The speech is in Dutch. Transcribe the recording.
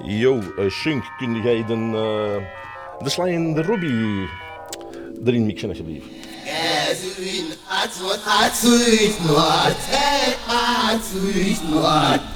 Yo, Shunk, kun jij de Sly en de Robbie erin mixen alsjeblieft? Gasoline, hot, hot, sweet, not, hot, sweet, not.